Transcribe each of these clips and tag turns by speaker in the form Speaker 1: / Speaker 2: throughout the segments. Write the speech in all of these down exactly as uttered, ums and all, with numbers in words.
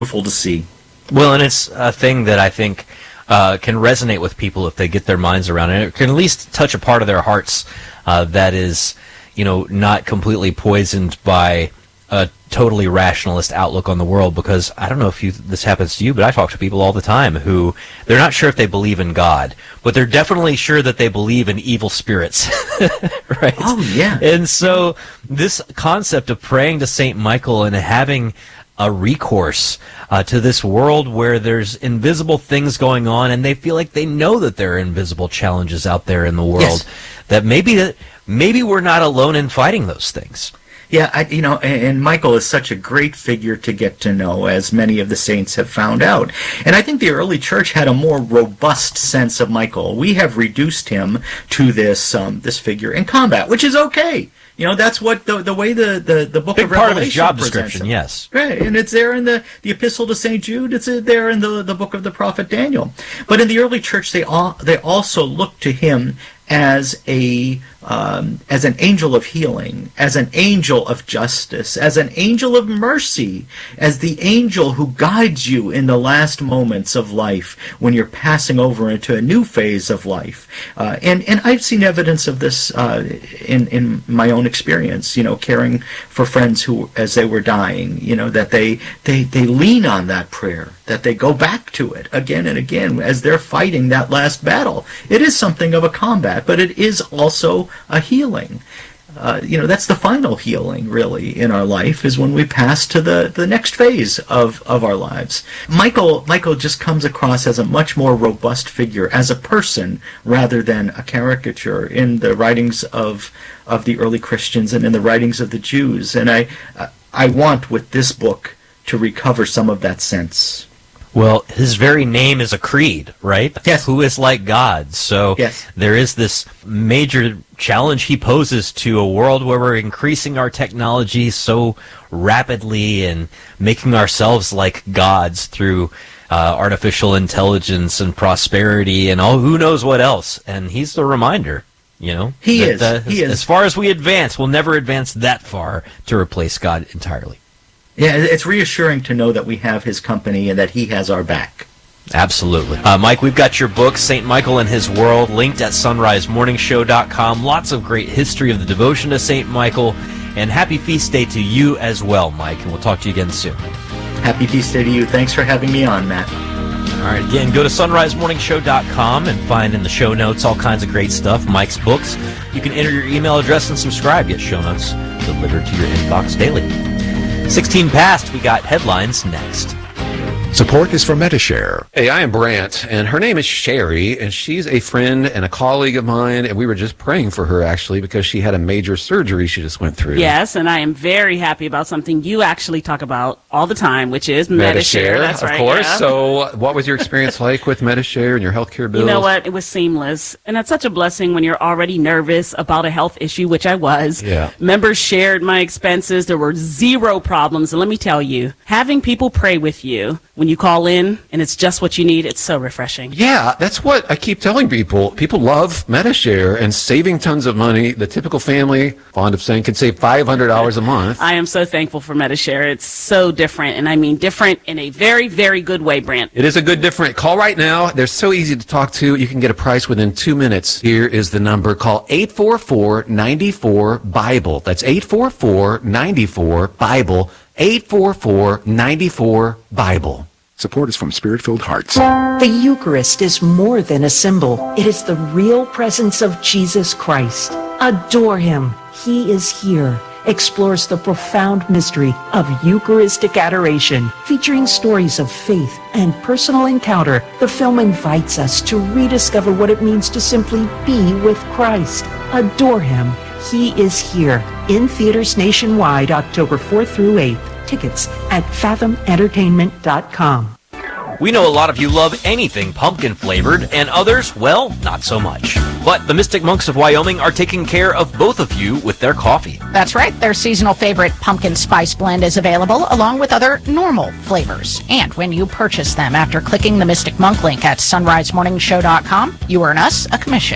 Speaker 1: beautiful to see.
Speaker 2: Well, and it's a thing that I think uh, can resonate with people if they get their minds around it. It can at least touch a part of their hearts uh, that is, you know, not completely poisoned by a totally rationalist outlook on the world. Because I don't know if you, this happens to you, but I talk to people all the time who they're not sure if they believe in God, but they're definitely sure that they believe in evil spirits, right?
Speaker 1: Oh, yeah.
Speaker 2: And so this concept of praying to Saint Michael and having a recourse uh, to this world where there's invisible things going on, and they feel like they know that there are invisible challenges out there in the world,
Speaker 1: yes.
Speaker 2: that maybe that maybe we're not alone in fighting those things.
Speaker 1: Yeah, I, you know, and, and Michael is such a great figure to get to know, as many of the saints have found out. And I think the early church had a more robust sense of Michael. We have reduced him to this um, this figure in combat, which is okay. You know, that's what the the way the, the, the book
Speaker 2: Big
Speaker 1: of Revelation
Speaker 2: part of his job
Speaker 1: presents
Speaker 2: description,
Speaker 1: him.
Speaker 2: yes.
Speaker 1: Right, and it's there in the, the Epistle to Saint Jude. It's there in the the book of the prophet Daniel. But in the early church, they all they also looked to him as a um, as an angel of healing, as an angel of justice, as an angel of mercy, as the angel who guides you in the last moments of life when you're passing over into a new phase of life. Uh, and and I've seen evidence of this uh, in in my own experience. You know, caring for friends who, as they were dying, you know, that they they they lean on that prayer, that they go back to it again and again as they're fighting that last battle. It is something of a combat, but it is also a healing. Uh, you know, that's the final healing, really, in our life, is when we pass to the, the next phase of, of our lives. Michael Michael just comes across as a much more robust figure, as a person, rather than a caricature in the writings of of the early Christians and in the writings of the Jews. And I I want, with this book, to recover some of that sense.
Speaker 2: Well, his very name is a creed, right?
Speaker 1: Yes.
Speaker 2: Who is like God? So
Speaker 1: yes.
Speaker 2: There is this major challenge he poses to a world where we're increasing our technology so rapidly and making ourselves like gods through uh, artificial intelligence and prosperity and all who knows what else. And he's the reminder, you know?
Speaker 1: He
Speaker 2: that,
Speaker 1: is.
Speaker 2: Uh,
Speaker 1: he
Speaker 2: as,
Speaker 1: is.
Speaker 2: As far as we advance, we'll never advance that far to replace God entirely.
Speaker 1: Yeah, it's reassuring to know that we have his company and that he has our back.
Speaker 2: Absolutely. Uh, Mike, we've got your book, Saint Michael and His World, linked at sunrise morning show dot com. Lots of great history of the devotion to Saint Michael. And happy feast day to you as well, Mike. And we'll talk to you again soon.
Speaker 1: Happy feast day to you. Thanks for having me on, Matt.
Speaker 2: All right, again, go to sunrise morning show dot com and find in the show notes all kinds of great stuff, Mike's books. You can enter your email address and subscribe. Get show notes delivered to your inbox daily. sixteen past, we got headlines next.
Speaker 3: Support is from Metashare.
Speaker 4: Hey, I am Brant, and her name is Sherry, and she's a friend and a colleague of mine, and we were just praying for her, actually, because she had a major surgery she just went through.
Speaker 5: Yes, and I am very happy about something you actually talk about all the time, which is Metashare.
Speaker 4: Metashare,
Speaker 5: That's
Speaker 4: of
Speaker 5: right,
Speaker 4: course.
Speaker 5: yeah.
Speaker 4: So what was your experience like with Metashare and your healthcare bills?
Speaker 5: You know what? It was seamless, and it's such a blessing when you're already nervous about a health issue, which I was.
Speaker 4: Yeah.
Speaker 5: Members shared my expenses. There were zero problems, and let me tell you, having people pray with you when you call in and it's just what you need, it's so refreshing.
Speaker 4: Yeah, that's what I keep telling people. People love Metashare and saving tons of money. The typical family, fond of saying, can save five hundred dollars a month.
Speaker 5: I am so thankful for Metashare. It's so different, and I mean different in a very, very good way, Brant.
Speaker 4: It is a good different. Call right now. They're so easy to talk to. You can get a price within two minutes. Here is the number. Call eight four four, nine four, BIBLE. That's eight four four, nine four, BIBLE. eight four four, nine four, BIBLE.
Speaker 3: Support is from Spirit-Filled Hearts.
Speaker 6: The Eucharist is more than a symbol. It is the real presence of Jesus Christ. Adore him. He is here. Explores the profound mystery of Eucharistic adoration. Featuring stories of faith and personal encounter, the film invites us to rediscover what it means to simply be with Christ. Adore him. He is here. In theaters nationwide, October fourth through eighth. Tickets at fathom entertainment dot com.
Speaker 2: We know a lot of you love anything pumpkin flavored, and others, well, not so much. But the Mystic Monks of Wyoming are taking care of both of you with their coffee.
Speaker 7: That's right. Their seasonal favorite pumpkin spice blend is available along with other normal flavors. And when you purchase them after clicking the Mystic Monk link at sunrise morning show dot com, you earn us a commission.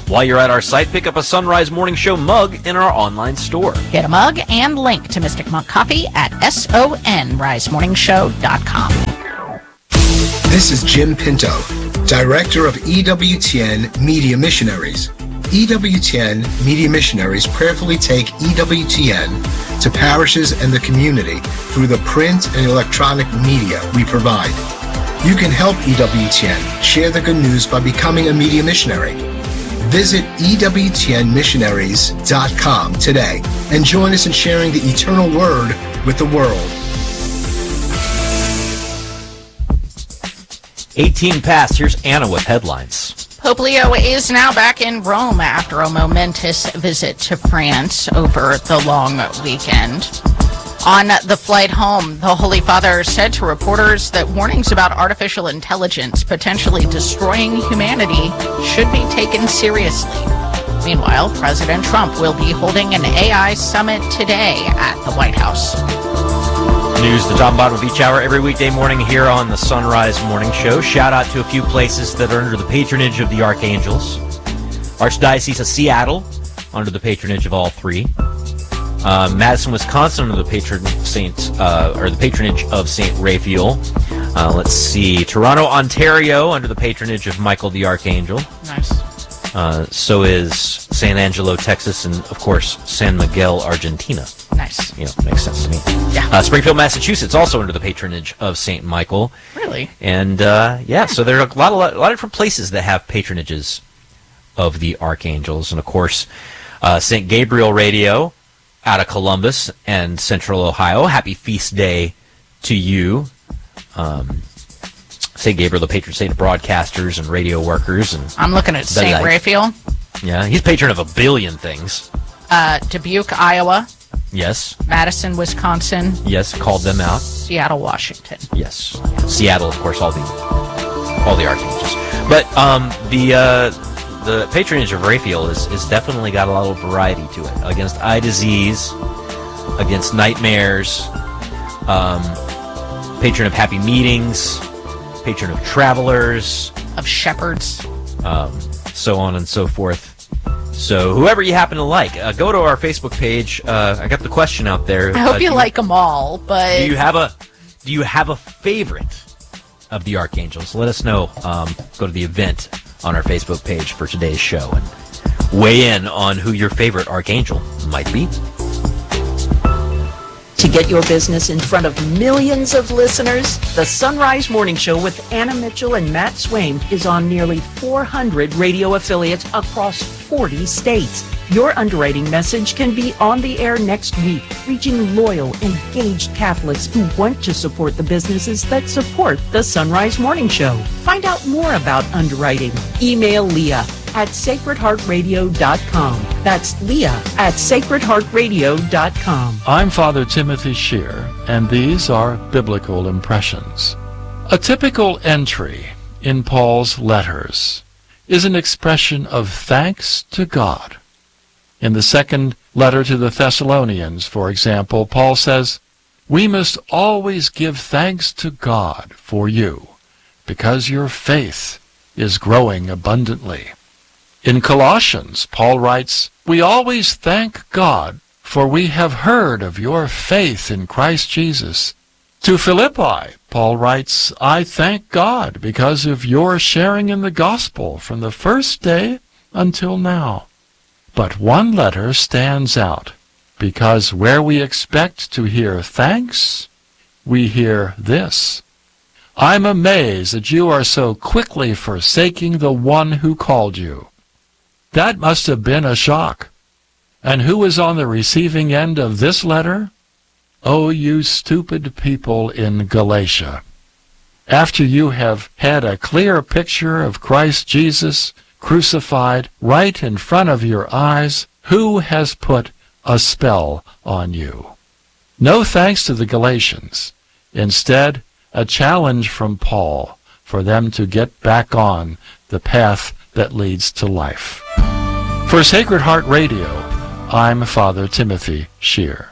Speaker 2: While you're at our site, pick up a Sunrise Morning Show mug in our online store.
Speaker 7: Get a mug and link to Mystic Monk Coffee at sunrise morning show dot com.
Speaker 8: This is Jim Pinto, Director of E W T N Media Missionaries. E W T N Media Missionaries prayerfully take E W T N to parishes and the community through the print and electronic media we provide. You can help E W T N share the good news by becoming a media missionary. Visit E W T N missionaries dot com today and join us in sharing the eternal word with the world.
Speaker 2: eighteen past. Here's Anna with headlines.
Speaker 7: Pope Leo is now back in Rome after a momentous visit to France over the long weekend. On the flight home, the Holy Father said to reporters that warnings about artificial intelligence potentially destroying humanity should be taken seriously. Meanwhile, President Trump will be holding an A I summit today at the White House.
Speaker 2: News, the Tom Bottom Beach Hour every weekday morning here on the Sunrise Morning Show. Shout out to a few places that are under the patronage of the Archangels. Archdiocese of Seattle, under the patronage of all three. Uh, Madison, Wisconsin, under the patron Saint uh, or the patronage of Saint Raphael. Uh, let's see, Toronto, Ontario, under the patronage of Michael the Archangel.
Speaker 7: Nice.
Speaker 2: Uh, so is San Angelo, Texas, and of course San Miguel, Argentina.
Speaker 7: Nice.
Speaker 2: You know, makes sense to me.
Speaker 7: Yeah.
Speaker 2: Uh, Springfield, Massachusetts, also under the patronage of Saint Michael.
Speaker 7: Really?
Speaker 2: And uh, yeah, so there are a lot, a lot, a lot of different places that have patronages of the Archangels, and of course, uh, Saint Gabriel Radio out of Columbus and Central Ohio. Happy feast day to you. Um, Saint Gabriel, the patron saint of broadcasters and radio workers. And
Speaker 7: I'm looking at Saint Raphael.
Speaker 2: Yeah, he's patron of a billion things.
Speaker 7: Uh, Dubuque, Iowa.
Speaker 2: Yes.
Speaker 7: Madison, Wisconsin.
Speaker 2: Yes, called them out.
Speaker 7: Seattle, Washington.
Speaker 2: Yes. Seattle, of course, all the all the archangels. But um, the uh, the patronage of Raphael is, is definitely got a lot of variety to it. Against eye disease, against nightmares, um, patron of happy meetings, patron of travelers,
Speaker 7: of shepherds,
Speaker 2: um, so on and so forth. So whoever you happen to like, uh, go to our Facebook page. Uh, I got the question out there.
Speaker 7: I hope
Speaker 2: uh,
Speaker 7: you, you like them all, but
Speaker 2: do you have a do you have a favorite of the archangels? Let us know. Um, go to the event on our Facebook page for today's show and weigh in on who your favorite archangel might be.
Speaker 6: To get your business in front of millions of listeners, the Sunrise Morning Show with Anna Mitchell and Matt Swain is on nearly four hundred radio affiliates across forty states. Your underwriting message can be on the air next week, reaching loyal, engaged Catholics who want to support the businesses that support the Sunrise Morning Show. Find out more about underwriting. Email Leah at sacred heart radio dot com. That's Leah at sacred heart radio dot com.
Speaker 9: I'm Father Timothy Shear, and these are Biblical Impressions. A typical entry in Paul's letters is an expression of thanks to God. In the second letter to the Thessalonians, for example, Paul says, "We must always give thanks to God for you, because your faith is growing abundantly." In Colossians, Paul writes, "We always thank God, for we have heard of your faith in Christ Jesus." To Philippi, Paul writes, "I thank God because of your sharing in the gospel from the first day until now." But one letter stands out, because where we expect to hear thanks, we hear this: "I'm amazed that you are so quickly forsaking the one who called you." That must have been a shock. And who is on the receiving end of this letter? Oh, you stupid people in Galatia. After you have had a clear picture of Christ Jesus crucified right in front of your eyes, who has put a spell on you? No thanks to the Galatians. Instead, a challenge from Paul for them to get back on the path that leads to life. For Sacred Heart Radio, I'm Father Timothy Shear.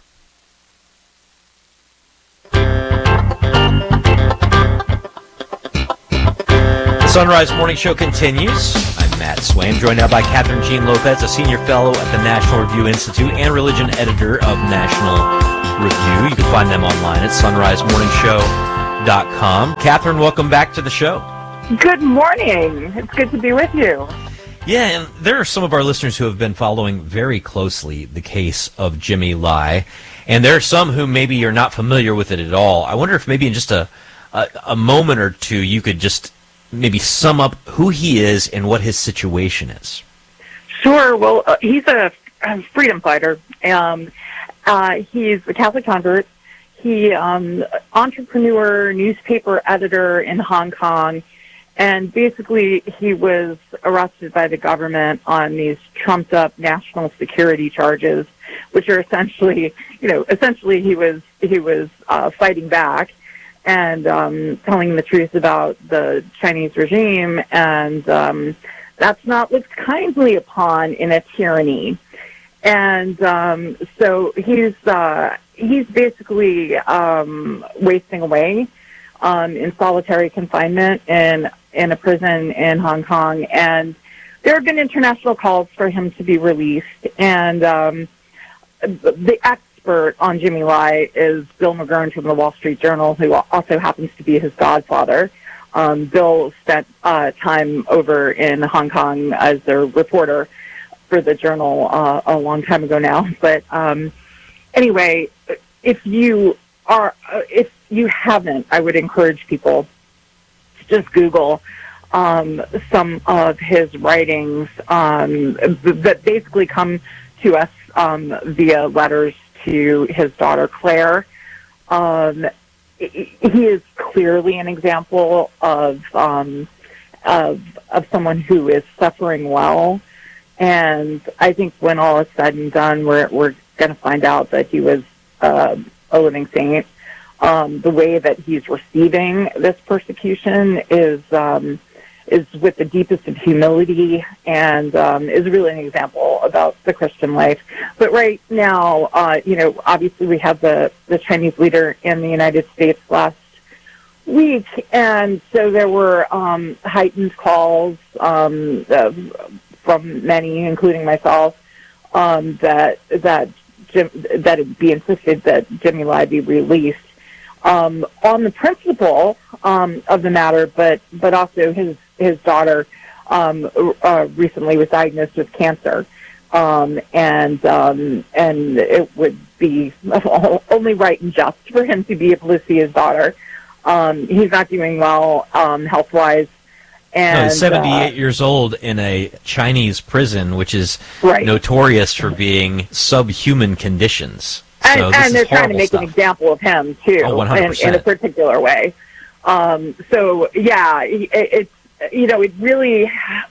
Speaker 2: The Sunrise Morning Show continues. I'm Matt Matt Sway. I'm joined now by Catherine Jean Lopez, a senior fellow at the National Review Institute and religion editor of National Review. You can find them online at sunrise morning show dot com. Catherine, welcome back to the show.
Speaker 10: Good morning. It's good to be with you.
Speaker 2: Yeah, and there are some of our listeners who have been following very closely the case of Jimmy Lai, and there are some who maybe are not familiar with it at all. I wonder if maybe in just a, a, a moment or two you could just maybe sum up who he is and what his situation is.
Speaker 10: Sure. Well, uh, he's a, a freedom fighter. Um, uh, he's a Catholic convert. He um, entrepreneur, newspaper editor in Hong Kong. And basically, he was arrested by the government on these trumped-up national security charges, which are essentially, you know, essentially he was he was uh, fighting back and um, telling the truth about the Chinese regime, and um, that's not looked kindly upon in a tyranny. And um, so he's uh, he's basically um, wasting away um, in solitary confinement in in a prison in Hong Kong, and there have been international calls for him to be released. And um, the expert on Jimmy Lai is Bill McGurn from the Wall Street Journal, who also happens to be his godfather. Um, Bill spent uh, time over in Hong Kong as a reporter for the Journal uh, a long time ago now. But um, anyway, if you are, if you haven't, I would encourage people just Google um, some of his writings um, that basically come to us um, via letters to his daughter, Claire. Um, he is clearly an example of, um, of, of someone who is suffering well. And I think when all is said and done, we're, we're going to find out that he was uh, a living saint. Um, the way that he's receiving this persecution is um, is with the deepest of humility, and um, is really an example about the Christian life. But right now, uh, you know, obviously we have the, the Chinese leader in the United States last week, and so there were um, heightened calls um, uh, from many, including myself, um, that that Jim, that it be insisted that Jimmy Lai be released. Um, on the principle um, of the matter, but but also his his daughter um, uh, recently was diagnosed with cancer, um, and um, and it would be only right and just for him to be able to see his daughter. Um, he's not doing well um, health wise. And,
Speaker 2: no, he's seventy-eight
Speaker 10: uh,
Speaker 2: years old in a Chinese prison, which is
Speaker 10: right.
Speaker 2: notorious for being subhuman conditions.
Speaker 10: And,
Speaker 2: so
Speaker 10: and they're trying to make
Speaker 2: stuff.
Speaker 10: an example of him, too,
Speaker 2: oh,
Speaker 10: in, in a particular way. Um, so, yeah, it, it's, you know, it really,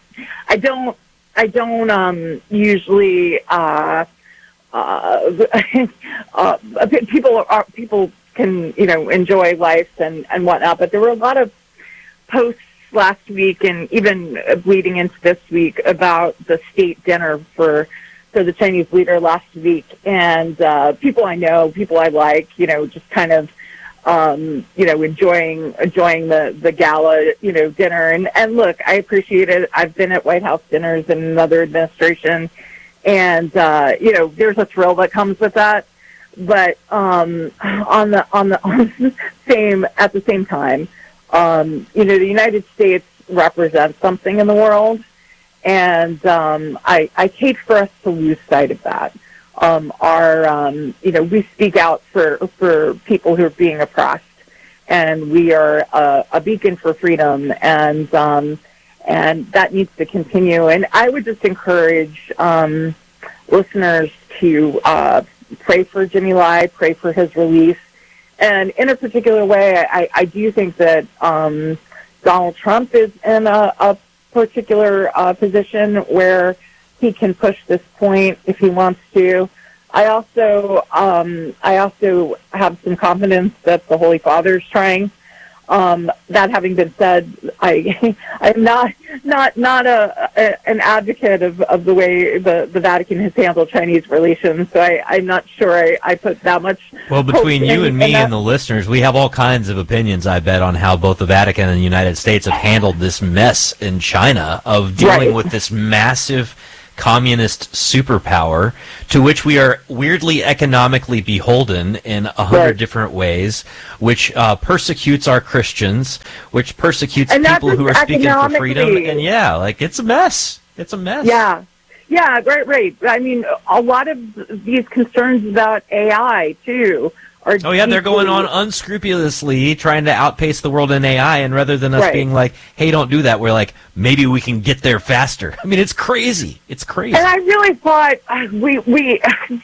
Speaker 10: I don't, I don't um, usually, uh, uh, uh, people are, people can, you know, enjoy life and, and whatnot, but there were a lot of posts last week and even bleeding into this week about the state dinner for for the Chinese leader last week, and uh, people I know, people I like, you know, just kind of, um, you know, enjoying enjoying the, the gala, you know, dinner. And, and look, I appreciate it. I've been at White House dinners in another administration, and uh, you know, there's a thrill that comes with that. But um, on the on the on the same at the same time, um, you know, the United States represents something in the world. And um, I, I hate for us to lose sight of that. Um, our, um, you know, we speak out for for people who are being oppressed, and we are a, a beacon for freedom, and um, and that needs to continue. And I would just encourage um, listeners to uh, pray for Jimmy Lai, pray for his release, and in a particular way, I, I do think that um, Donald Trump is in a, a particular uh, position where he can push this point if he wants to. I also um, I also have some confidence that the Holy Father is trying Um, that having been said, I I'm not not not a, a an advocate of, of the way the, the Vatican has handled Chinese relations. So I, I'm not sure I, I put that much.
Speaker 2: Well, between
Speaker 10: hope
Speaker 2: you
Speaker 10: in,
Speaker 2: and me
Speaker 10: in that.
Speaker 2: and the listeners, we have all kinds of opinions, I bet, on how both the Vatican and the United States have handled this mess in China of dealing
Speaker 10: Right.
Speaker 2: with this massive communist superpower to which we are weirdly economically beholden in a hundred
Speaker 10: Right.
Speaker 2: different ways, which uh, persecutes our Christians, which persecutes
Speaker 10: And not
Speaker 2: people who are
Speaker 10: just
Speaker 2: speaking for freedom.
Speaker 10: economically.
Speaker 2: And yeah, like it's a mess. It's a mess.
Speaker 10: Yeah. Yeah, right, right. I mean, a lot of these concerns about A I, too, are
Speaker 2: Oh yeah, they're going
Speaker 10: deeply-
Speaker 2: on unscrupulously trying to outpace the world in A I, and rather than us
Speaker 10: Right.
Speaker 2: being like, "Hey, don't do that," we're like, "Maybe we can get there faster." I mean, it's crazy. It's crazy.
Speaker 10: And I really thought uh, we we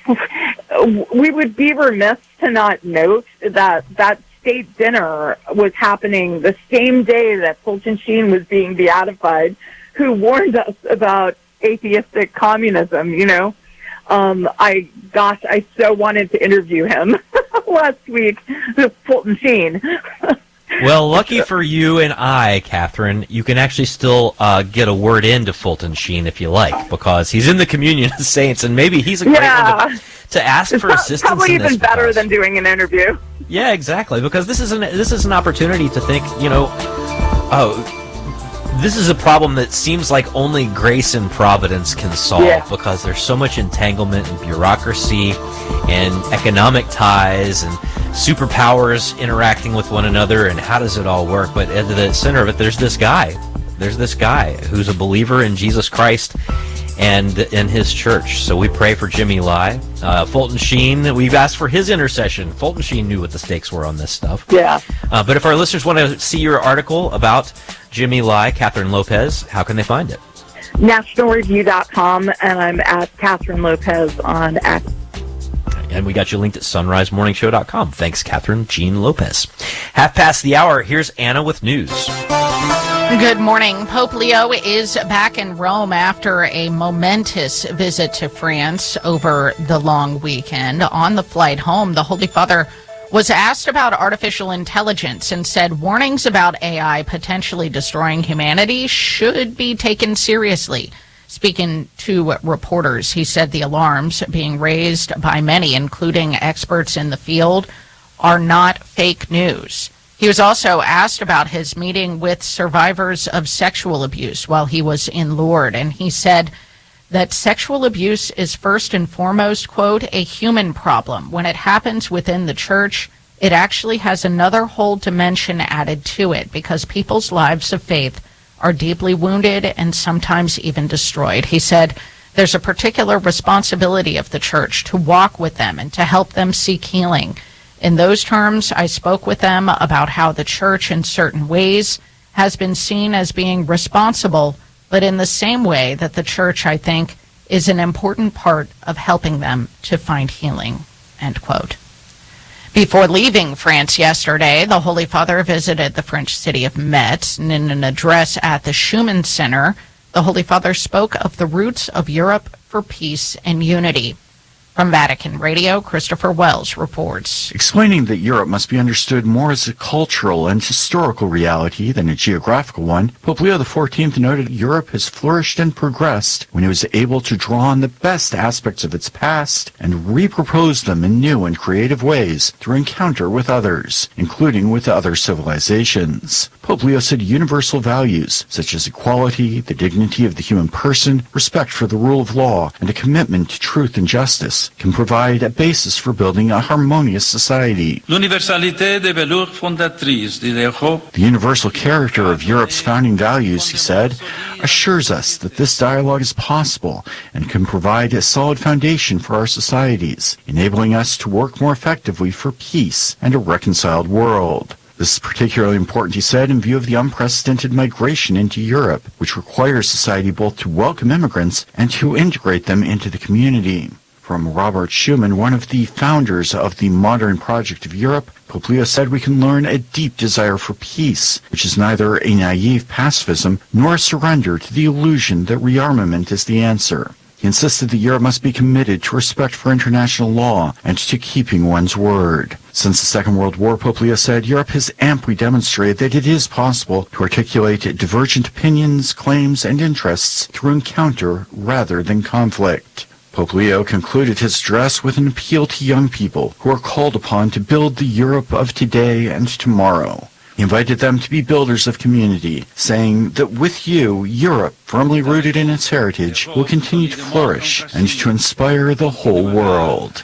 Speaker 10: we would be remiss to not note that that state dinner was happening the same day that Fulton Sheen was being beatified, who warned us about atheistic communism. You know, um, I gosh, I so wanted to interview him last week, Fulton Sheen.
Speaker 2: Well, lucky for you and I, Catherine, you can actually still uh, get a word into Fulton Sheen if you like, because he's in the communion of saints, and maybe he's a great
Speaker 10: Yeah.
Speaker 2: one to, to ask
Speaker 10: It's
Speaker 2: for
Speaker 10: pro-
Speaker 2: assistance.
Speaker 10: probably
Speaker 2: in
Speaker 10: even
Speaker 2: this
Speaker 10: better
Speaker 2: because-
Speaker 10: than doing an interview.
Speaker 2: Yeah, exactly. Because this is an this is an opportunity to think. You know, oh, this is a problem that seems like only grace and providence can solve,
Speaker 10: Yeah.
Speaker 2: because there's so much entanglement and bureaucracy and economic ties and superpowers interacting with one another, and how does it all work? But at the center of it, there's this guy. There's this guy who's a believer in Jesus Christ and in his church. So we pray for Jimmy Lai. Uh, Fulton Sheen, we've asked for his intercession. Fulton Sheen knew what the stakes were on this stuff.
Speaker 10: Yeah.
Speaker 2: Uh, but if our listeners want to see your article about Jimmy Lai, Catherine Lopez, how can they find it?
Speaker 10: national review dot com, and I'm at Catherine Lopez on X.
Speaker 2: And we got you linked at sunrise morning show dot com. Thanks, Catherine Jean Lopez. Half past the hour, here's Anna with news.
Speaker 7: Good morning. Pope Leo is back in Rome after a momentous visit to France over the long weekend. On the flight home, the Holy Father was asked about artificial intelligence and said warnings about A I potentially destroying humanity should be taken seriously. Speaking to reporters, he said the alarms being raised by many, including experts in the field, are not fake news. He was also asked about his meeting with survivors of sexual abuse while he was in Lourdes, and he said that sexual abuse is first and foremost, quote, a human problem. When it happens within the church, it actually has another whole dimension added to it because people's lives of faith are deeply wounded and sometimes even destroyed. He said there's a particular responsibility of the church to walk with them and to help them seek healing. In those terms, I spoke with them about how the church in certain ways has been seen as being responsible, but in the same way that the church, I think, is an important part of helping them to find healing, end quote. Before leaving France yesterday, the Holy Father visited the French city of Metz, and in an address at the Schumann Center, the Holy Father spoke of the roots of Europe for peace and unity. From Vatican Radio, Christopher Wells reports.
Speaker 11: Explaining that Europe must be understood more as a cultural and historical reality than a geographical one, Pope Leo the fourteenth noted Europe has flourished and progressed when it was able to draw on the best aspects of its past and repropose them in new and creative ways through encounter with others, including with other civilizations. Pope Leo said universal values, such as equality, the dignity of the human person, respect for the rule of law, and a commitment to truth and justice, can provide a basis for building a harmonious society.
Speaker 12: L'universalité des valeurs fondatrices de l'Europe.
Speaker 11: The universal character of Europe's founding values, he said, assures us that this dialogue is possible and can provide a solid foundation for our societies, enabling us to work more effectively for peace and a reconciled world. This is particularly important, he said, in view of the unprecedented migration into Europe, which requires society both to welcome immigrants and to integrate them into the community. From Robert Schuman, one of the founders of the modern project of Europe, Pope Leo said we can learn a deep desire for peace, which is neither a naive pacifism nor a surrender to the illusion that rearmament is the answer. He insisted that Europe must be committed to respect for international law and to keeping one's word. Since the Second World War, Pope Leo said, Europe has amply demonstrated that it is possible to articulate divergent opinions, claims, and interests through encounter rather than conflict. Pope Leo concluded his address with an appeal to young people who are called upon to build the Europe of today and tomorrow. He invited them to be builders of community, saying that with you, Europe, firmly rooted in its heritage, will continue to flourish and to inspire the whole world.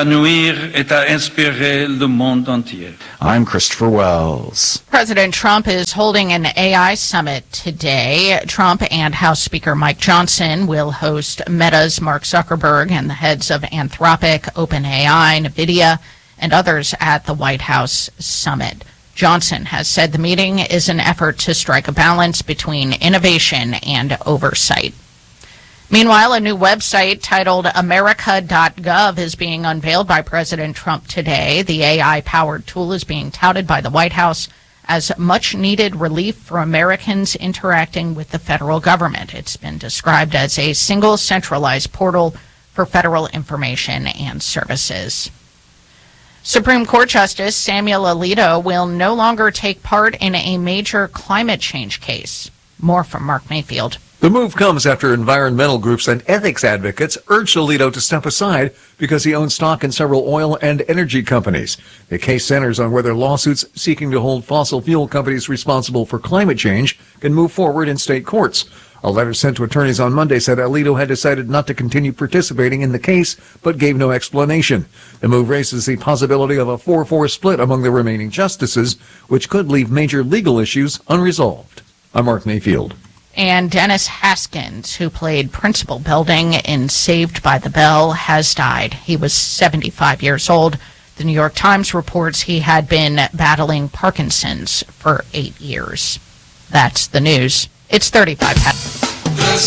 Speaker 11: I'm Christopher Wells.
Speaker 7: President Trump is holding an A I summit today. Trump and House Speaker Mike Johnson will host Meta's Mark Zuckerberg and the heads of Anthropic, OpenAI, NVIDIA, and others at the White House summit. Johnson has said the meeting is an effort to strike a balance between innovation and oversight. Meanwhile, a new website titled America dot gov is being unveiled by President Trump today. The A I-powered tool is being touted by the White House as much-needed relief for Americans interacting with the federal government. It's been described as a single centralized portal for federal information and services. Supreme Court Justice Samuel Alito will no longer take part in a major climate change case. More from Mark Mayfield.
Speaker 13: The move comes after environmental groups and ethics advocates urged Alito to step aside because he owns stock in several oil and energy companies. The case centers on whether lawsuits seeking to hold fossil fuel companies responsible for climate change can move forward in state courts. A letter sent to attorneys on Monday said Alito had decided not to continue participating in the case, but gave no explanation. The move raises the possibility of a four four split among the remaining justices, which could leave major legal issues unresolved. I'm Mark Mayfield.
Speaker 7: And Dennis Haskins, who played Principal Belding in Saved by the Bell, has died. He was seventy-five years old. The New York Times reports he had been battling Parkinson's for eight years. That's the news. It's thirty-five past. The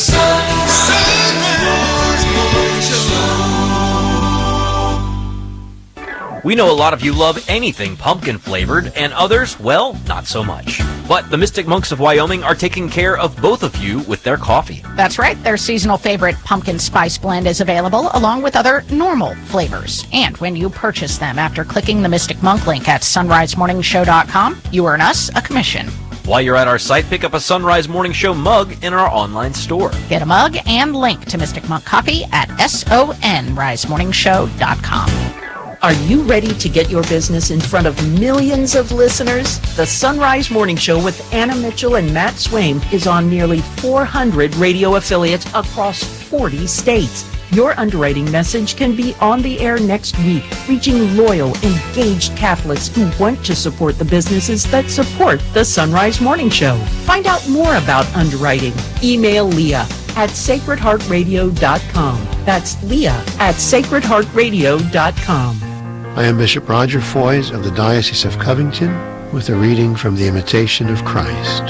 Speaker 2: We know a lot of you love anything pumpkin flavored, and others, well, not so much. But the Mystic Monks of Wyoming are taking care of both of you with their coffee.
Speaker 7: That's right. Their seasonal favorite pumpkin spice blend is available along with other normal flavors. And when you purchase them after clicking the Mystic Monk link at sunrise morning show dot com, you earn us a commission.
Speaker 2: While you're at our site, pick up a Sunrise Morning Show mug in our online store.
Speaker 7: Get a mug and link to Mystic Monk Coffee at sunrise morning show dot com.
Speaker 6: Are you ready to get your business in front of millions of listeners? The Sunrise Morning Show with Anna Mitchell and Matt Swaim is on nearly four hundred radio affiliates across forty states. Your underwriting message can be on the air next week, reaching loyal, engaged Catholics who want to support the businesses that support the Sunrise Morning Show. Find out more about underwriting. Email Leah at sacred heart radio dot com. That's Leah at sacred heart radio dot com.
Speaker 14: I am Bishop Roger Foys of the Diocese of Covington with a reading from the Imitation of Christ.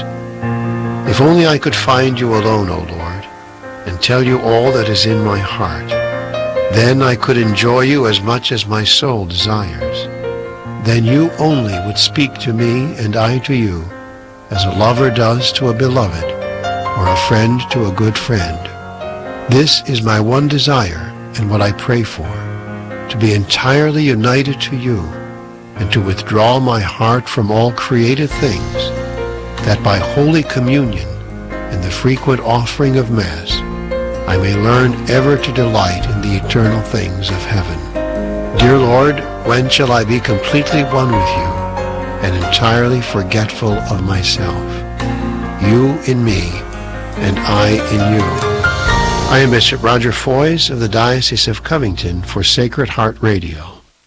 Speaker 14: If only I could find you alone, O Lord, and tell you all that is in my heart. Then I could enjoy you as much as my soul desires. Then you only would speak to me and I to you, as a lover does to a beloved, or a friend to a good friend. This is my one desire and what I pray for, to be entirely united to you, and to withdraw my heart from all created things, that by Holy Communion and the frequent offering of Mass, I may learn ever to delight in the eternal things of heaven. Dear Lord, when shall I be completely one with you and entirely forgetful of myself? You in me, and I in you. I am Bishop Roger Foys of the Diocese of Covington for Sacred Heart Radio.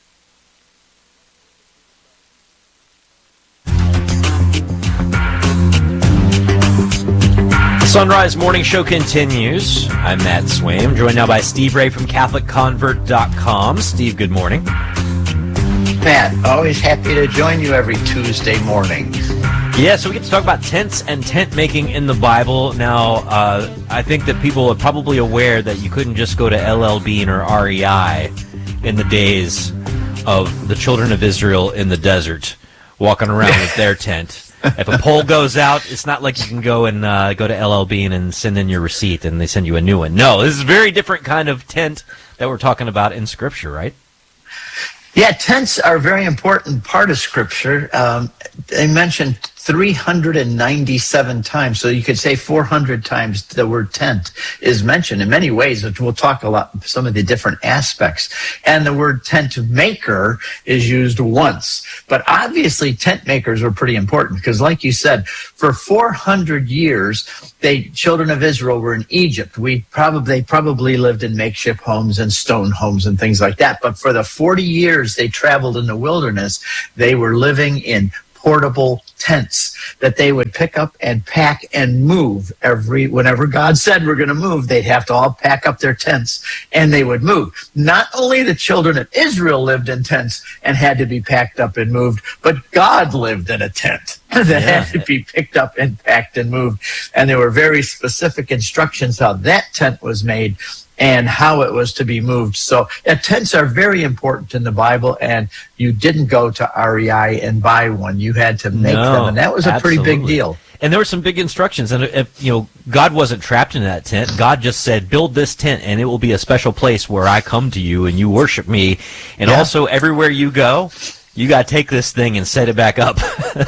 Speaker 2: Sunrise Morning Show continues. I'm Matt Swaim, joined now by Steve Ray from Catholic Convert dot com. Steve, good morning.
Speaker 15: Matt, always happy to join you every Tuesday morning.
Speaker 2: Yeah, so we get to talk about tents and tent making in the Bible. Now, uh, I think that people are probably aware that you couldn't just go to L L Bean or R E I in the days of the children of Israel in the desert, walking around with their tent. If a pole goes out, it's not like you can go and uh, go to L L Bean and send in your receipt and they send you a new one. No, this is a very different kind of tent that we're talking about in Scripture, right?
Speaker 15: Yeah, tents are a very important part of Scripture. Um, they mentioned three hundred ninety-seven times, so you could say four hundred times the word tent is mentioned in many ways, which we'll talk a lot, some of the different aspects. And the word tent maker is used once. But obviously tent makers were pretty important because, like you said, for four hundred years, they children of Israel were in Egypt. We probably they probably lived in makeshift homes and stone homes and things like that. But for the forty years they traveled in the wilderness, they were living in portable tents that they would pick up and pack and move every whenever God said we're going to move, they'd have to all pack up their tents and they would move. Not only the children of Israel lived in tents and had to be packed up and moved, but God lived in a tent that yeah. had to be picked up and packed and moved. And there were very specific instructions how that tent was made and how it was to be moved. So yeah, tents are very important in the Bible, and you didn't go to R E I and buy one. You had to make
Speaker 2: no,
Speaker 15: them, and that was a
Speaker 2: absolutely.
Speaker 15: pretty big deal.
Speaker 2: And there were some big instructions, and if, you know, God wasn't trapped in that tent. God just said, build this tent, and it will be a special place where I come to you, and you worship me. And yeah. also, everywhere you go, you got to take this thing and set it back up.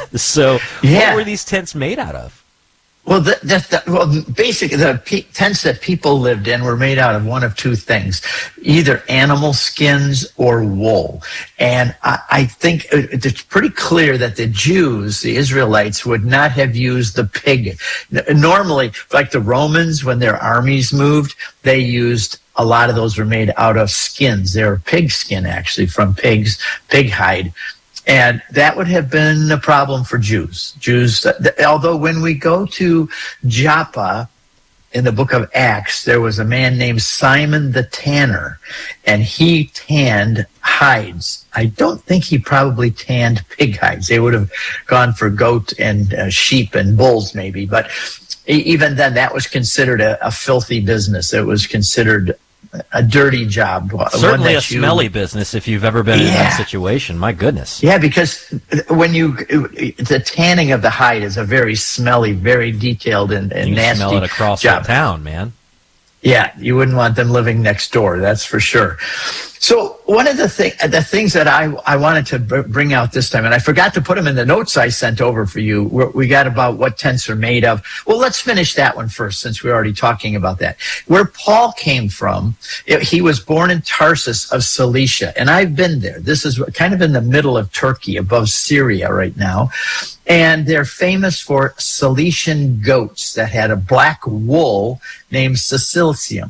Speaker 2: So
Speaker 15: yeah.
Speaker 2: what were these tents made out of?
Speaker 15: Well, the, the, the, well, basically, the pe- tents that people lived in were made out of one of two things, either animal skins or wool. And I, I think it's pretty clear that the Jews, the Israelites, would not have used the pig. Normally, like the Romans, when their armies moved, they used a lot of those were made out of skins. They were pig skin, actually, from pigs, pig hide. And that would have been a problem for Jews. Jews, although when we go to Joppa in the book of Acts, there was a man named Simon the Tanner, and he tanned hides. I don't think he probably tanned pig hides. They would have gone for goat and uh, sheep and bulls maybe. But even then, that was considered a, a filthy business. It was considered a dirty job.
Speaker 2: Certainly a
Speaker 15: you,
Speaker 2: smelly business if you've ever been yeah. in that situation. My goodness.
Speaker 15: Yeah, because when you, the tanning of the hide is a very smelly, very detailed and, and
Speaker 2: you
Speaker 15: nasty
Speaker 2: smell it across
Speaker 15: job.
Speaker 2: the town, man.
Speaker 15: Yeah, you wouldn't want them living next door, that's for sure. So one of the, thing, the things that I, I wanted to b- bring out this time, and I forgot to put them in the notes I sent over for you, we got about what tents are made of. Well, let's finish that one first, since we're already talking about that. Where Paul came from, it, he was born in Tarsus of Cilicia, and I've been there. This is kind of in the middle of Turkey, above Syria right now. And they're famous for Cilician goats that had a black wool named Cilicium.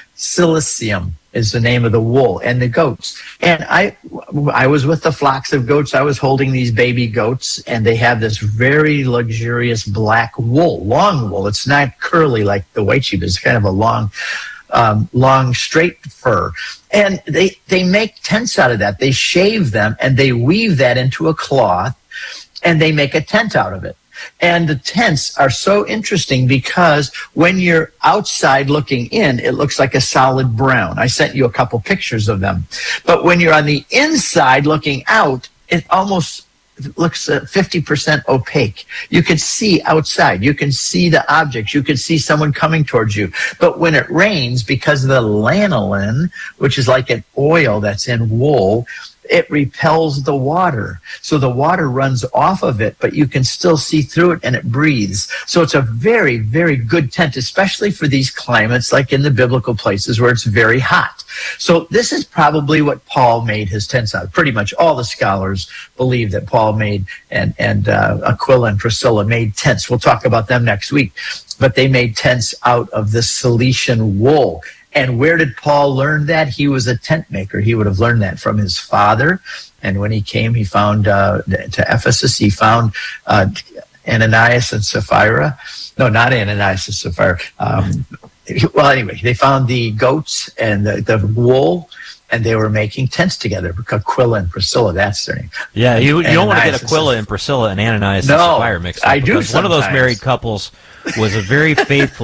Speaker 15: Cilicium is the name of the wool and the goats. And I I was with the flocks of goats. I was holding these baby goats, and they have this very luxurious black wool, long wool. It's not curly like the white sheep. It's kind of a long, um, long, straight fur. And they, they make tents out of that. They shave them, and they weave that into a cloth, and they make a tent out of it. And the tents are so interesting because when you're outside looking in, it looks like a solid brown. I sent you a couple pictures of them. But when you're on the inside looking out, it almost looks uh, fifty percent opaque. You can see outside. You can see the objects. You can see someone coming towards you. But when it rains, because of the lanolin, which is like an oil that's in wool, it repels the water. So the water runs off of it, but you can still see through it, and it breathes. So it's a very, very good tent, especially for these climates, like in the biblical places where it's very hot. So this is probably what Paul made his tents out of. Pretty much all the scholars believe that Paul made, and, and uh, Aquila and Priscilla made tents. We'll talk about them next week. But they made tents out of this Cilician wool. And where did Paul learn that? He was a tent maker. He would have learned that from his father. And when he came, he found uh, to Ephesus, he found uh, Ananias and Sapphira. No, not Ananias and Sapphira. Um, well, anyway, they found the goats and the, the wool, and they were making tents together. Aquila and Priscilla, that's their name.
Speaker 2: Yeah, you, you don't want to get Aquila and Priscilla and Ananias
Speaker 15: no,
Speaker 2: and Sapphira mixed up.
Speaker 15: I do
Speaker 2: One of those married couples was a very faithful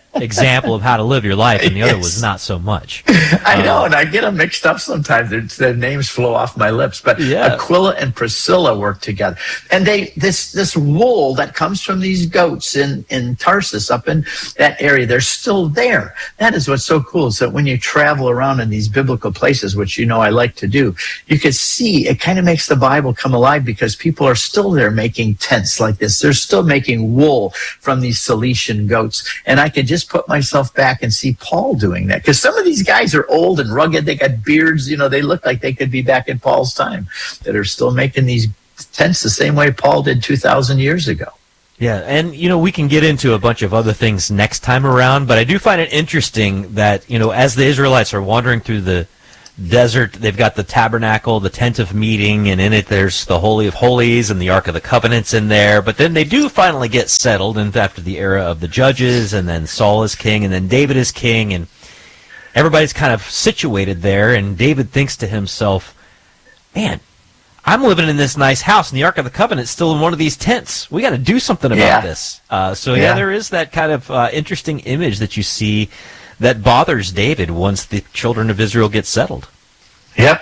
Speaker 2: example of how to live your life, and the
Speaker 15: Yes.
Speaker 2: other was not so much.
Speaker 15: I know,
Speaker 2: Um,
Speaker 15: and I get them mixed up sometimes. Their, their names flow off my lips. But
Speaker 2: Yeah.
Speaker 15: Aquila and Priscilla work together, and they this this wool that comes from these goats in in Tarsus, up in that area, they're still there. That is what's so cool. So when you travel around in these biblical places, which you know I like to do, you can see it kind of makes the Bible come alive because people are still there making tents like this. They're still making wool from these Cilician goats, and I could just put myself back and see Paul doing that, because some of these guys are old and rugged. They got beards. You know, they look like they could be back in Paul's time, that are still making these tents the same way Paul did two thousand years ago.
Speaker 2: Yeah, and, you know, we can get into a bunch of other things next time around, but I do find it interesting that, you know, as the Israelites are wandering through the desert, they've got the tabernacle, the tent of meeting, and in it there's the Holy of Holies and the Ark of the Covenant's in there, but then they do finally get settled and after the era of the judges, and then Saul is king, and then David is king, and everybody's kind of situated there, and David thinks to himself, man, I'm living in this nice house, and the Ark of the Covenant's still in one of these tents. We got to do something about
Speaker 15: Yeah.
Speaker 2: this. Uh, so, yeah.
Speaker 15: Yeah.
Speaker 2: there is that kind of uh, interesting image that you see that bothers David once the children of Israel get settled.
Speaker 15: Yep.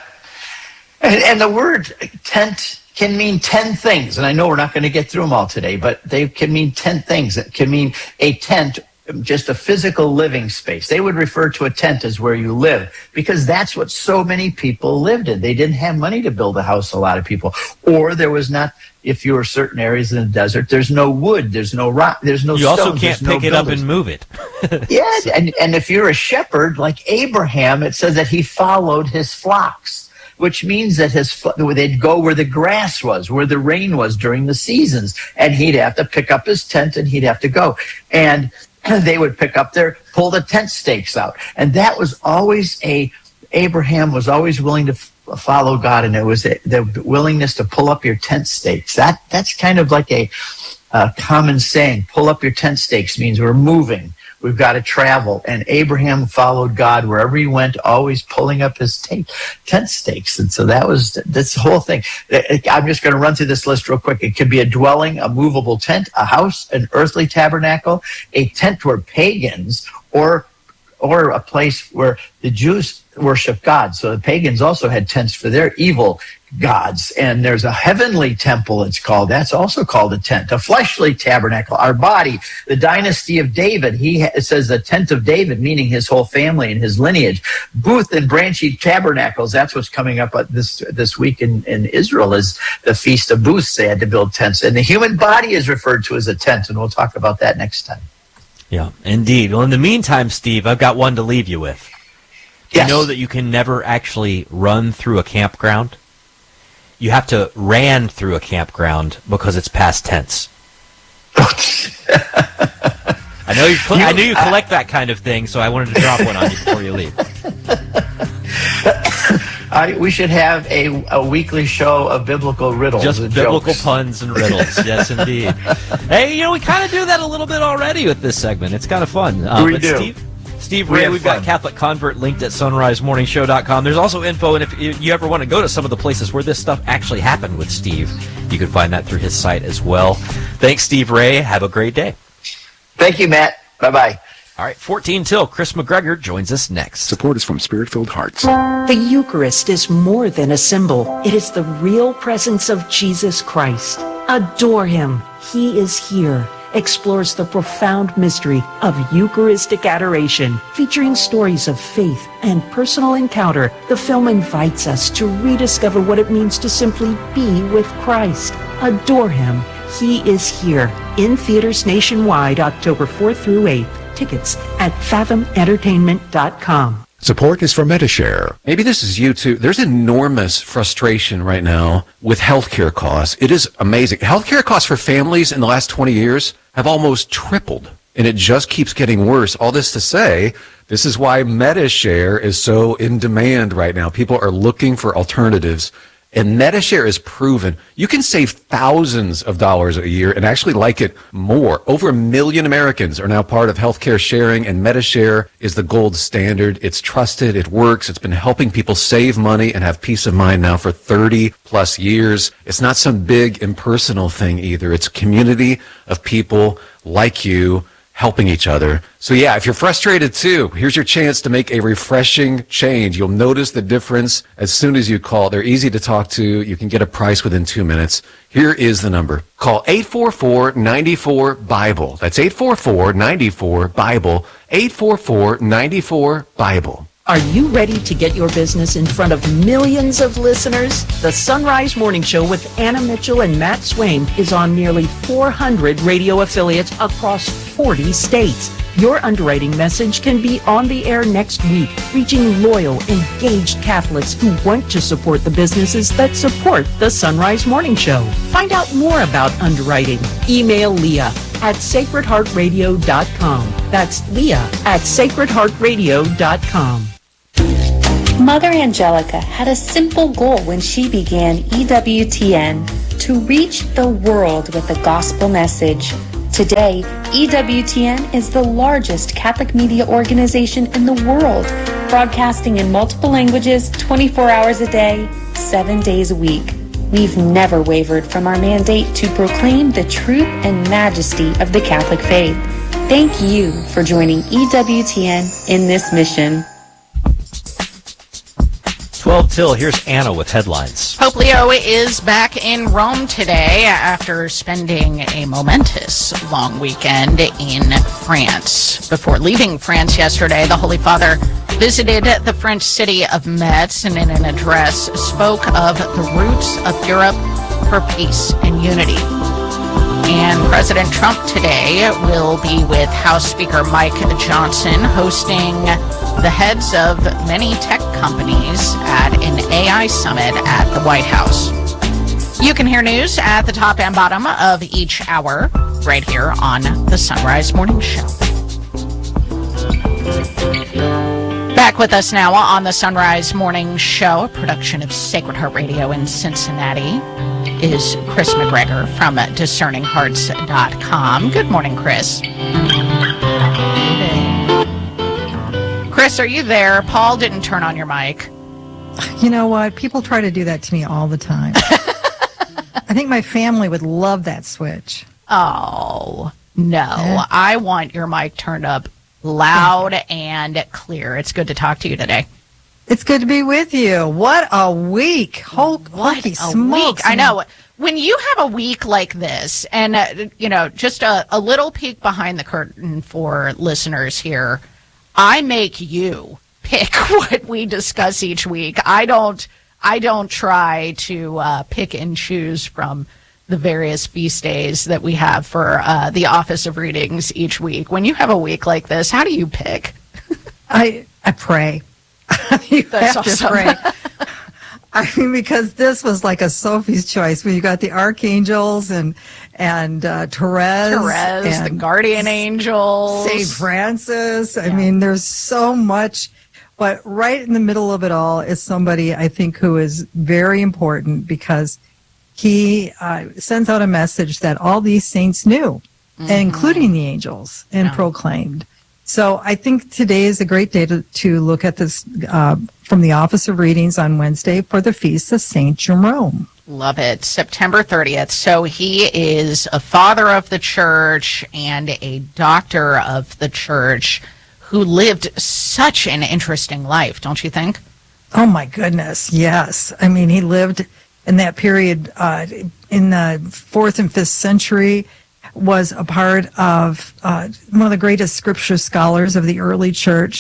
Speaker 15: And, and the word tent can mean ten things, and I know we're not going to get through them all today, but they can mean ten things. It can mean a tent, just a physical living space. They would refer to a tent as where you live, because that's what so many people lived in. They didn't have money to build a house, a lot of people. Or there was not, if you were certain areas in the desert, there's no wood, there's no rock, there's no
Speaker 2: You
Speaker 15: stones.
Speaker 2: also can't
Speaker 15: there's no
Speaker 2: pick it up
Speaker 15: builders.
Speaker 2: and move it.
Speaker 15: Yeah, and, and if you're a shepherd like Abraham, it says that he followed his flocks, which means that his they'd go where the grass was, where the rain was during the seasons, and he'd have to pick up his tent and he'd have to go. And they would pick up their, pull the tent stakes out. And that was always a, Abraham was always willing to f- follow God, and it was a, the willingness to pull up your tent stakes. That That's kind of like a, a common saying. Pull up your tent stakes means we're moving. We've got to travel. And Abraham followed God wherever he went, always pulling up his t- tent stakes. And so that was, that's the whole thing. I'm just going to run through this list real quick. It could be a dwelling, a movable tent, a house, an earthly tabernacle, a tent where pagans, or or a place where the Jews worship God. So the pagans also had tents for their evil gods. And there's a heavenly temple, it's called. That's also called a tent. A fleshly tabernacle, our body, the dynasty of David. He ha- it says the tent of David, meaning his whole family and his lineage. Booth and branchy tabernacles, that's what's coming up this this week in, in Israel, is the Feast of Booths. They had to build tents. And the human body is referred to as a tent, and we'll talk about that next time.
Speaker 2: Yeah, indeed. Well, in the meantime, Steve, I've got one to leave you with.
Speaker 15: Yes.
Speaker 2: You know that you can never actually run through a campground? You have to ran through a campground because it's past tense. I know you, I knew you collect that kind of thing, so I wanted to drop one on you before you leave.
Speaker 15: I, we should have a, a weekly show of biblical riddles.
Speaker 2: Just
Speaker 15: and
Speaker 2: biblical
Speaker 15: jokes.
Speaker 2: puns and riddles. Yes, indeed. Hey, you know, we kind of do that a little bit already with this segment. It's kind of fun. Uh,
Speaker 15: We
Speaker 2: but
Speaker 15: do.
Speaker 2: Steve, Steve
Speaker 15: We
Speaker 2: Ray,
Speaker 15: have
Speaker 2: we've
Speaker 15: fun.
Speaker 2: got Catholic Convert linked at sunrise morning show dot com. There's also info, and if you you ever want to go to some of the places where this stuff actually happened with Steve, you can find that through his site as well. Thanks, Steve Ray. Have a great day.
Speaker 15: Thank you, Matt. Bye-bye.
Speaker 2: All right, fourteen till. Chris McGregor joins us next.
Speaker 3: Support is from Spirit-Filled Hearts.
Speaker 6: The Eucharist is more than a symbol. It is the real presence of Jesus Christ. Adore him. He is here. Explores the profound mystery of Eucharistic adoration. Featuring stories of faith and personal encounter, the film invites us to rediscover what it means to simply be with Christ. Adore him. He is here. In theaters nationwide, October fourth through eighth. Tickets at fathom entertainment dot com.
Speaker 3: Support is from Metashare.
Speaker 4: Maybe this is you too. There's enormous frustration right now with healthcare costs. It is amazing. Healthcare costs for families in the last twenty years have almost tripled, and it just keeps getting worse. All this to say, this is why Metashare is so in demand right now. People are looking for alternatives. And Metashare is proven you can save thousands of dollars a year and actually like it more. Over a million Americans are now part of healthcare sharing, and Metashare is the gold standard. It's trusted. It works. It's been helping people save money and have peace of mind now for thirty plus years. It's not some big impersonal thing either. It's a community of people like you helping each other. So yeah, if you're frustrated too, here's your chance to make a refreshing change. You'll notice the difference as soon as you call. They're easy to talk to. You can get a price within two minutes. Here is the number. Call eight four four, nine four, BIBLE. That's eight four four, nine four, BIBLE. eight four four, nine four, BIBLE.
Speaker 6: Are you ready to get your business in front of millions of listeners? The Sunrise Morning Show with Anna Mitchell and Matt Swain is on nearly four hundred radio affiliates across forty states. Your underwriting message can be on the air next week, reaching loyal, engaged Catholics who want to support the businesses that support the Sunrise Morning Show. Find out more about underwriting. Email Leah at sacred heart radio dot com. That's Leah at sacred heart radio dot com.
Speaker 16: Mother Angelica had a simple goal when she began E W T N, to reach the world with the gospel message. Today, E W T N is the largest Catholic media organization in the world, broadcasting in multiple languages twenty-four hours a day, seven days a week. We've never wavered from our mandate to proclaim the truth and majesty of the Catholic faith. Thank you for joining E W T N in this mission.
Speaker 2: twelve till, here's Anna with headlines.
Speaker 7: Pope Leo is back in Rome today after spending a momentous long weekend in France. Before leaving France yesterday, the Holy Father visited the French city of Metz and in an address spoke of the roots of Europe for peace and unity. And President Trump today will be with House Speaker Mike Johnson hosting the heads of many tech companies at an A I summit at the White House. You can hear news at the top and bottom of each hour right here on the Sunrise Morning Show. Back with us now on the Sunrise Morning Show, a production of Sacred Heart Radio in Cincinnati, is Chris McGregor from discerning hearts dot com. Good morning, Chris. Chris, are you there? Paul didn't turn on your mic.
Speaker 17: You know what? People try to do that to me all the time. I think my family would love that switch.
Speaker 7: Oh, no. Eh? I want your mic turned up loud and clear. It's good to talk to you today.
Speaker 17: It's good to be with you. What a week. Hol-
Speaker 7: what
Speaker 17: holy
Speaker 7: a
Speaker 17: smokes.
Speaker 7: week. I know. When you have a week like this, and, uh, you know, just a, a little peek behind the curtain for listeners here, I make you pick what we discuss each week. I don't I don't try to uh, pick and choose from the various feast days that we have for uh, the Office of Readings each week. When you have a week like this, how do you pick?
Speaker 17: I I pray. you
Speaker 7: That's
Speaker 17: have
Speaker 7: awesome.
Speaker 17: to pray. I mean, because this was like a Sophie's choice when you got the archangels and and uh, Therese,
Speaker 7: Therese,
Speaker 17: and
Speaker 7: the guardian angels,
Speaker 17: Saint Francis. I yeah. mean, there's so much, but right in the middle of it all is somebody I think who is very important because he uh, sends out a message that all these saints knew, mm-hmm. including the angels, and yeah. proclaimed. So I think today is a great day to, to look at this uh, from the Office of Readings on Wednesday for the Feast of Saint Jerome.
Speaker 7: Love it. September thirtieth. So he is a father of the church and a doctor of the church who lived such an interesting life, don't you think?
Speaker 17: Oh, my goodness. Yes. I mean, he lived in that period uh, in the fourth and fifth century. Was a part of uh, one of the greatest scripture scholars of the early church.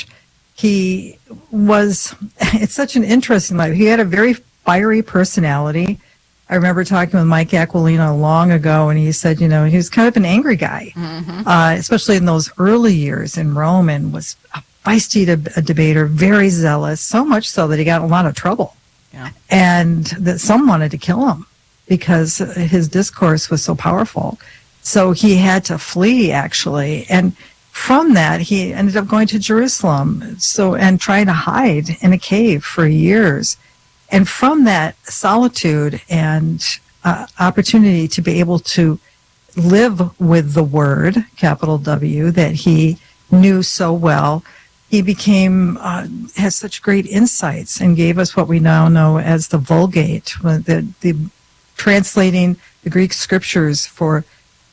Speaker 17: He was, it's such an interesting life. He had a very fiery personality. I remember talking with Mike Aquilino long ago, and he said, you know, he was kind of an angry guy, mm-hmm. uh, especially in those early years in Rome, and was a feisty deb- a debater, very zealous, so much so that he got in a lot of trouble. Yeah. And that some wanted to kill him because his discourse was so powerful. So he had to flee, actually, and from that he ended up going to Jerusalem. So and trying to hide in a cave for years, and from that solitude and uh, opportunity to be able to live with the Word, capital W, that he knew so well, he became uh, has such great insights and gave us what we now know as the Vulgate, the the translating the Greek scriptures for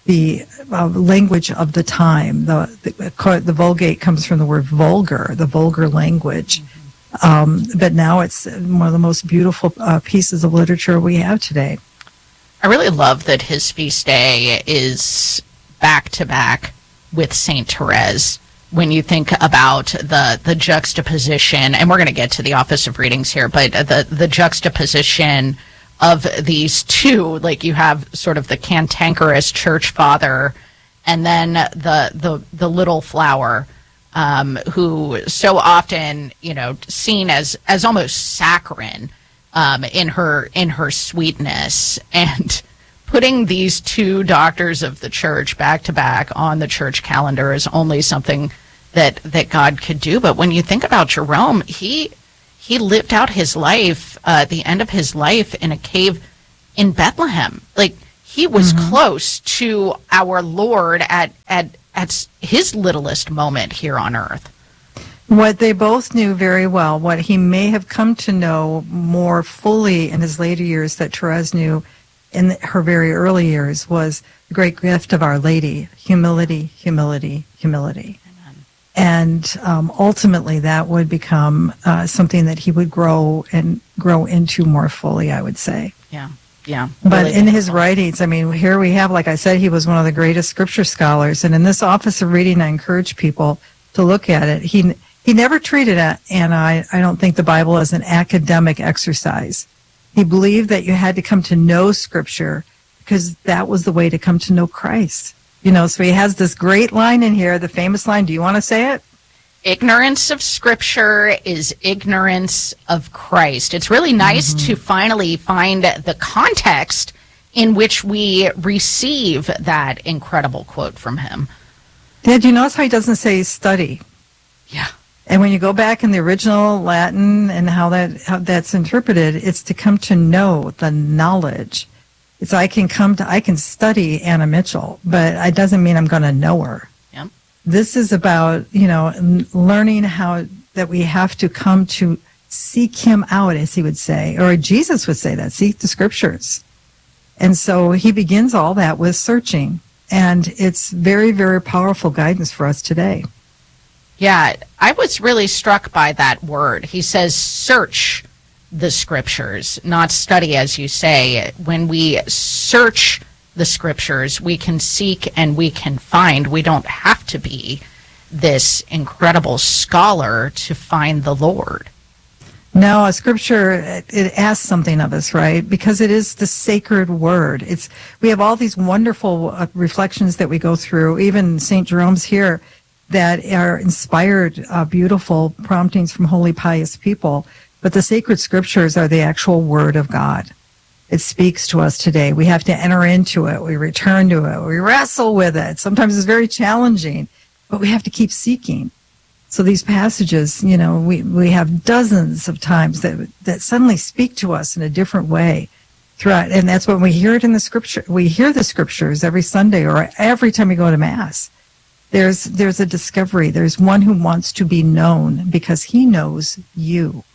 Speaker 17: the uh, language of the time. The, the the Vulgate comes from the word vulgar, the vulgar language. Um, but now it's one of the most beautiful uh, pieces of literature we have today.
Speaker 7: I really love that his feast day is back to back with Saint Therese. When you think about the the juxtaposition, and we're going to get to the Office of Readings here, but the the juxtaposition of these two, like you have sort of the cantankerous church father, and then the the the little flower, um, who so often, you know, seen as as almost saccharine um, in her in her sweetness, and putting these two doctors of the church back to back on the church calendar is only something that that God could do. But when you think about Jerome, he he lived out his life, uh, the end of his life, in a cave in Bethlehem. Like, he was mm-hmm. close to our Lord at at at his littlest moment here on earth.
Speaker 17: What they both knew very well, what he may have come to know more fully in his later years that Therese knew in her very early years, was the great gift of Our Lady: humility, humility, humility. And um, ultimately, that would become uh, something that he would grow and grow into more fully, I would say.
Speaker 7: Yeah, yeah.
Speaker 17: But really in his writings, I mean, here we have, like I said, he was one of the greatest scripture scholars. And in this Office of Reading, I encourage people to look at it. He he never treated it, and I, I don't think the Bible as an academic exercise. He believed that you had to come to know Scripture because that was the way to come to know Christ. You know, so he has this great line in here, the famous line. Do you want to say it?
Speaker 7: Ignorance of Scripture is ignorance of Christ. It's really nice mm-hmm. to finally find the context in which we receive that incredible quote from him.
Speaker 17: Yeah, do you notice how he doesn't say study?
Speaker 7: Yeah.
Speaker 17: And when you go back in the original Latin and how that how that's interpreted, it's to come to know, the knowledge. It's I can come to, I can study Anna Mitchell, but it doesn't mean I'm going to know her.
Speaker 7: Yep.
Speaker 17: This is about, you know, learning how that we have to come to seek him out, as he would say, or Jesus would say that, seek the Scriptures. And so he begins all that with searching. And it's very, very powerful guidance for us today.
Speaker 7: Yeah, I was really struck by that word. He says, search the Scriptures, not study, as you say. When we search the Scriptures, we can seek and we can find. We don't have to be this incredible scholar to find the Lord.
Speaker 17: No, a Scripture, it, it asks something of us, right? Because it is the sacred word. It's we have all these wonderful uh, reflections that we go through, even Saint Jerome's here, that are inspired, uh, beautiful promptings from holy, pious people. But the sacred Scriptures are the actual Word of God. It speaks to us today. We have to enter into it. We return to it. We wrestle with it. Sometimes it's very challenging, but we have to keep seeking. So these passages, you know, we, we have dozens of times that that suddenly speak to us in a different way throughout. And that's when we hear it in the Scripture. We hear the Scriptures every Sunday or every time we go to Mass. There's there's a discovery. There's one who wants to be known because he knows you.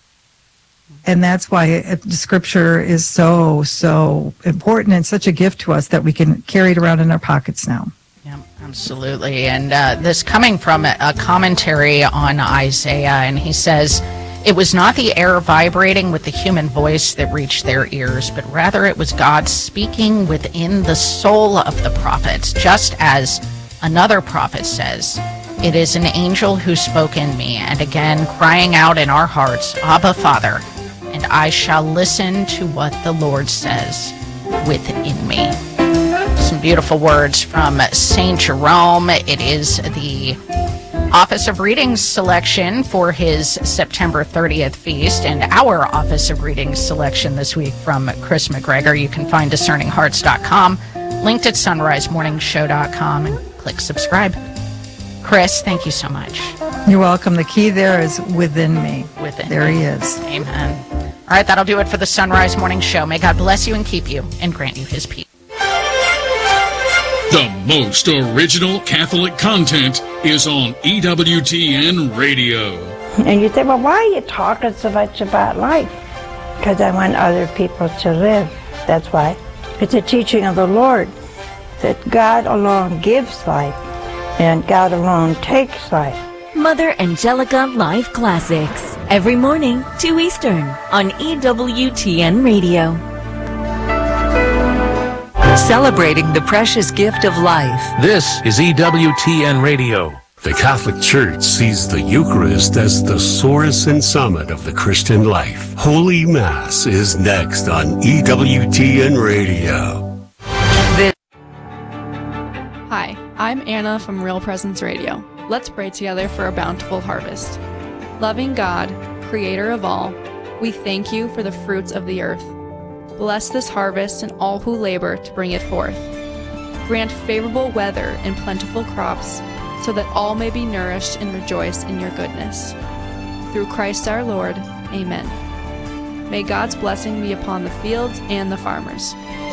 Speaker 17: And that's why the Scripture is so, so important and such a gift to us that we can carry it around in our pockets now.
Speaker 7: Yeah, absolutely. And uh, this coming from a commentary on Isaiah, and he says, it was not the air vibrating with the human voice that reached their ears, but rather it was God speaking within the soul of the prophets, just as another prophet says, it is an angel who spoke in me, and again crying out in our hearts, Abba, Father, and I shall listen to what the Lord says within me. Some beautiful words from Saint Jerome. It is the Office of Readings selection for his September thirtieth feast, and our Office of Readings selection this week from Chris McGregor. You can find discerning hearts dot com, linked at sunrise morning show dot com, and click subscribe. Chris, thank you so much.
Speaker 17: You're welcome. The key there is within me.
Speaker 7: Within
Speaker 17: There
Speaker 7: me.
Speaker 17: he is.
Speaker 7: Amen. All right, that'll do it for the Sunrise Morning Show. May God bless you and keep you and grant you his peace.
Speaker 18: The most original Catholic content is on E W T N Radio.
Speaker 19: And you say, well, why are you talking so much about life? Because I want other people to live. That's why. It's a teaching of the Lord. that God alone gives life and God alone takes life.
Speaker 20: Mother Angelica Live Classics, every morning, two Eastern, on E W T N Radio.
Speaker 21: Celebrating the precious gift of life.
Speaker 22: This is E W T N Radio. The Catholic Church sees the Eucharist as the source and summit of the Christian life. Holy Mass is next on E W T N Radio.
Speaker 23: Hi, I'm Anna from Real Presence Radio. Let's pray together for a bountiful harvest. Loving God, creator of all, we thank you for the fruits of the earth. Bless this harvest and all who labor to bring it forth. Grant favorable weather and plentiful crops, so that all may be nourished and rejoice in your goodness. Through Christ our Lord, amen. May God's blessing be upon the fields and the farmers.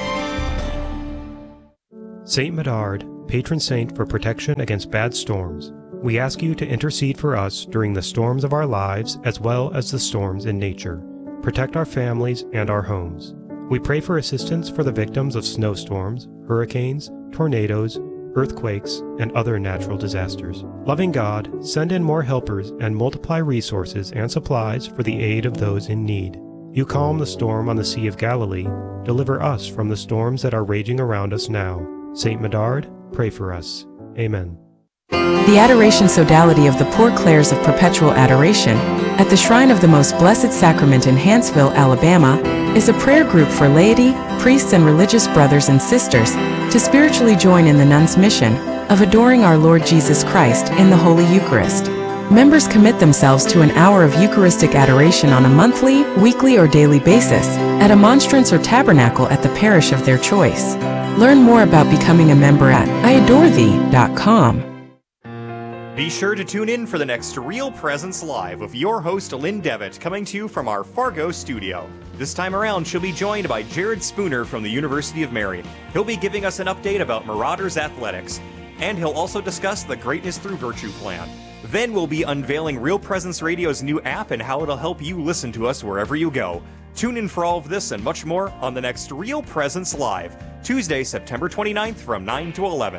Speaker 24: Saint Medard, patron saint for protection against bad storms, we ask you to intercede for us during the storms of our lives as well as the storms in nature. Protect our families and our homes. We pray for assistance for the victims of snowstorms, hurricanes, tornadoes, earthquakes, and other natural disasters. Loving God, send in more helpers and multiply resources and supplies for the aid of those in need. You calm the storm on the Sea of Galilee. Deliver us from the storms that are raging around us now. Saint Medard, pray for us. Amen.
Speaker 25: The Adoration Sodality of the Poor Clares of Perpetual Adoration at the Shrine of the Most Blessed Sacrament in Hanceville, Alabama, is a prayer group for laity, priests, and religious brothers and sisters to spiritually join in the nuns' mission of adoring our Lord Jesus Christ in the Holy Eucharist. Members commit themselves to an hour of Eucharistic adoration on a monthly, weekly, or daily basis at a monstrance or tabernacle at the parish of their choice. Learn more about becoming a member at I adore thee dot com.
Speaker 26: Be sure to tune in for the next Real Presence Live with your host, Lynn Devitt, coming to you from our Fargo studio. This time around, she'll be joined by Jared Spooner from the University of Mary. He'll be giving us an update about Marauders Athletics, and he'll also discuss the Greatness Through Virtue plan. Then we'll be unveiling Real Presence Radio's new app and how it'll help you listen to us wherever you go. Tune in for all of this and much more on the next Real Presence Live, Tuesday, September twenty-ninth from nine to eleven.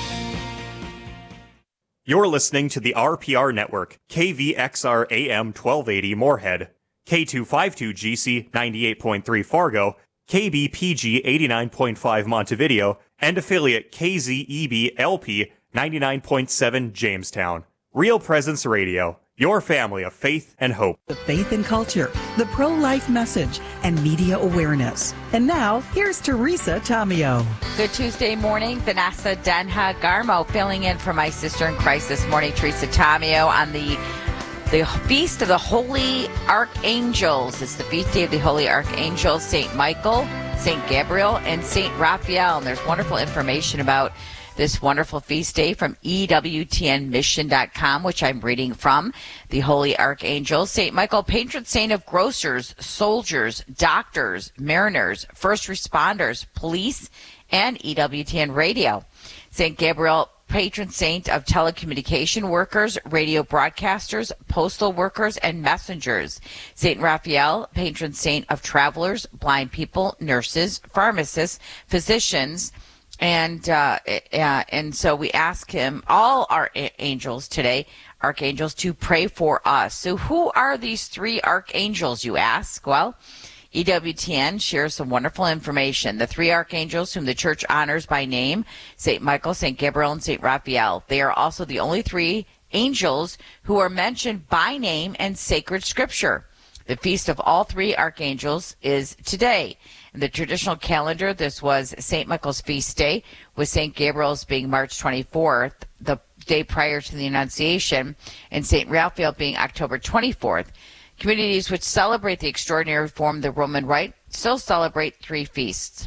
Speaker 26: You're listening to the R P R Network, K V X R A M twelve eighty Moorhead, K two fifty-two G C ninety-eight point three Fargo, K B P G eighty-nine point five Montevideo, and affiliate K Z E B L P ninety-nine point seven Jamestown. Real Presence Radio, your family of faith and hope.
Speaker 27: The faith and culture, the pro-life message, and media awareness. And now, here's Teresa Tamio.
Speaker 28: Good Tuesday morning. Vanessa Denha Garmo filling in for my sister in Christ this morning, Teresa Tamio, on the the Feast of the Holy Archangels. It's the feast day of the Holy Archangels, Saint Michael, Saint Gabriel, and Saint Raphael. And there's wonderful information about this wonderful feast day from E W T N mission dot com, which I'm reading from. The Holy Archangel, Saint Michael, patron saint of grocers, soldiers, doctors, mariners, first responders, police, and E W T N radio. Saint Gabriel, patron saint of telecommunication workers, radio broadcasters, postal workers, and messengers. Saint Raphael, patron saint of travelers, blind people, nurses, pharmacists, physicians, And uh, uh, and so we ask him, all our angels today, archangels, to pray for us. So who are these three archangels, you ask? Well, E W T N shares some wonderful information. The three archangels whom the church honors by name, Saint Michael, Saint Gabriel, and Saint Raphael. They are also the only three angels who are mentioned by name in sacred scripture. The feast of all three archangels is today. In the traditional calendar, this was Saint Michael's feast day, with Saint Gabriel's being March twenty-fourth, the day prior to the Annunciation, and Saint Raphael being October twenty-fourth. Communities which celebrate the extraordinary form of the Roman Rite still celebrate three feasts.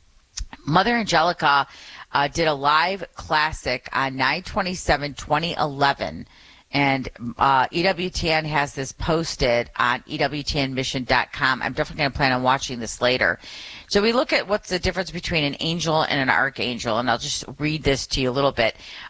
Speaker 28: Mother Angelica uh, did a live classic on nine twenty-seven twenty eleven. And uh, E W T N has this posted on E W T N mission dot com. I'm definitely going to plan on watching this later. So we look at what's the difference between an angel and an archangel, and I'll just read this to you a little bit.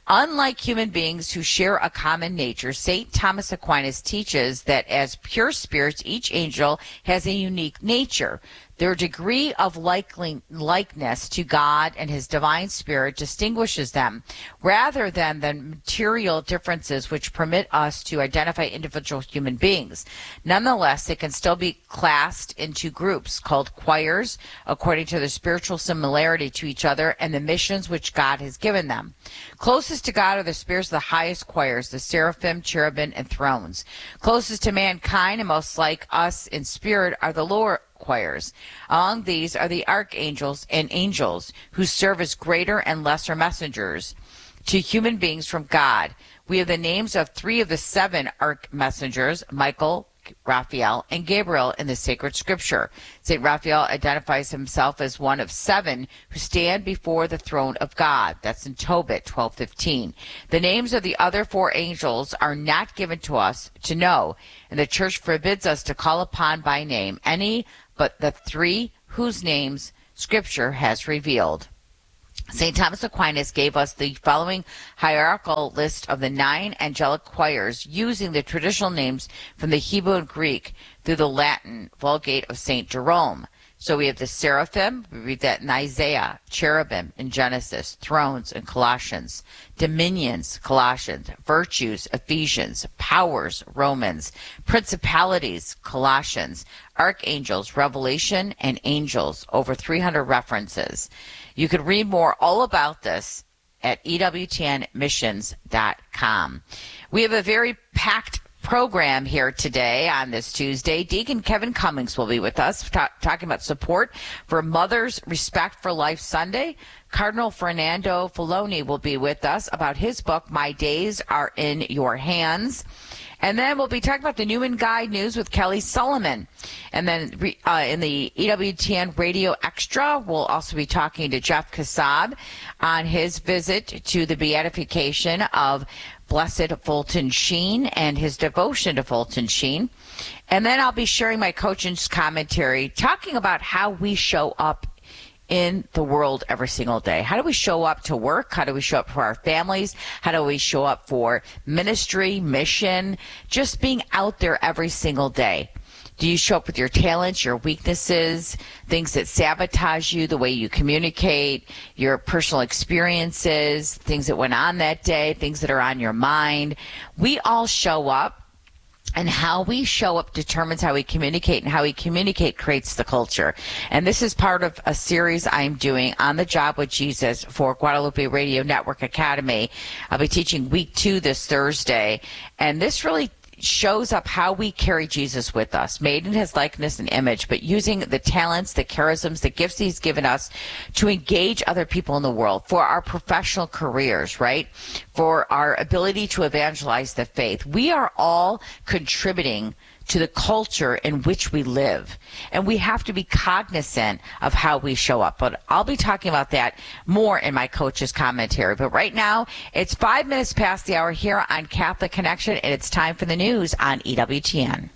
Speaker 28: Unlike human beings who share a common nature, Saint Thomas Aquinas teaches that as pure spirits, each angel has a unique nature. Their degree of likely, likeness to God and his divine spirit distinguishes them, rather than the material differences which permit us to identify individual human beings. Nonetheless, they can still be classed into groups called choirs, according to their spiritual similarity to each other and the missions which God has given them. Closest to God are the spirits of the highest choirs, the seraphim, cherubim, and thrones. Closest to mankind and most like us in spirit are the lower choirs. Among these are the archangels and angels, who serve as greater and lesser messengers to human beings from God. We have the names of three of the seven arch messengers, Michael, Raphael, and Gabriel, in the sacred scripture. Saint Raphael identifies himself as one of seven who stand before the throne of God. That's in Tobit twelve fifteen. The names of the other four angels are not given to us to know, and the church forbids us to call upon by name any but the three whose names scripture has revealed. Saint Thomas Aquinas gave us the following hierarchical list of the nine angelic choirs using the traditional names from the Hebrew and Greek through the Latin Vulgate of Saint Jerome. So we have the seraphim, we read that in Isaiah, cherubim in Genesis, thrones in Colossians, dominions, Colossians, virtues, Ephesians, powers, Romans, principalities, Colossians, archangels, Revelation, and angels, over three hundred references. You can read more all about this at E W T N missions dot com. We have a very packed program here today on this Tuesday. Deacon Kevin Cummings will be with us ta- talking about support for Mother's Respect for Life Sunday. Cardinal Fernando Filoni will be with us about his book, My Days Are in Your Hands. And then we'll be talking about the Newman Guide News with Kelly Solomon. And then uh, in the E W T N Radio Extra, we'll also be talking to Jeff Kassab on his visit to the beatification of Blessed Fulton Sheen and his devotion to Fulton Sheen. And then I'll be sharing my coach's commentary, talking about how we show up in the world every single day. How do we show up to work? How do we show up for our families? How do we show up for ministry, mission, just being out there every single day? Do you show up with your talents, your weaknesses, things that sabotage you, the way you communicate, your personal experiences, things that went on that day, things that are on your mind? We all show up. And how we show up determines how we communicate, and how we communicate creates the culture. And this is part of a series I'm doing on the job with Jesus for Guadalupe Radio Network Academy. I'll be teaching week two this Thursday. And this really shows up how we carry Jesus with us, made in his likeness and image, but using the talents, the charisms, the gifts he's given us to engage other people in the world for our professional careers, right? For our ability to evangelize the faith. We are all contributing to the culture in which we live. And we have to be cognizant of how we show up. But I'll be talking about that more in my coach's commentary. But right now, it's five minutes past the hour here on Catholic Connection, and it's time for the news on E W T N.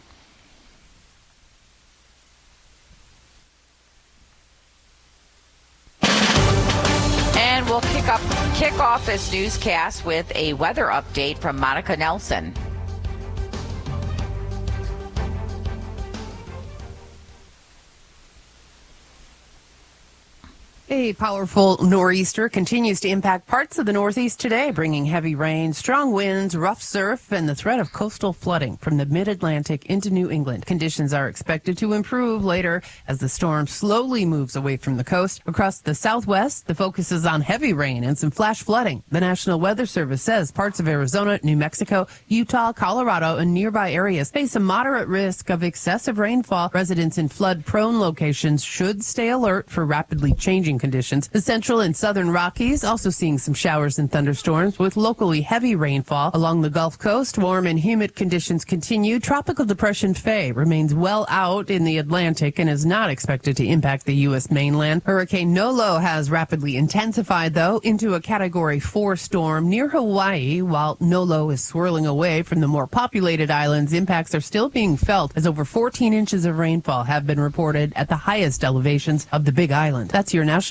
Speaker 28: And we'll kick up kick off this newscast with a weather update from Monica Nelson.
Speaker 1: A powerful nor'easter continues to impact parts of the Northeast today, bringing heavy rain, strong winds, rough surf, and the threat of coastal flooding from the mid-Atlantic into New England. Conditions are expected to improve later as the storm slowly moves away from the coast. Across the Southwest, the focus is on heavy rain and some flash flooding. The National Weather Service says parts of Arizona, New Mexico, Utah, Colorado, and nearby areas face a moderate risk of excessive rainfall. Residents in flood-prone locations should stay alert for rapidly changing conditions. The central and southern Rockies also seeing some showers and thunderstorms with locally heavy rainfall. Along the Gulf Coast, warm and humid conditions continue. Tropical Depression Faye remains well out in the Atlantic and is not expected to impact the U S mainland. Hurricane Nolo has rapidly intensified, though, into a Category four storm near Hawaii. While Nolo is swirling away from the more populated islands, impacts are still being felt as over fourteen inches of rainfall have been reported at the highest elevations of the Big Island. That's your national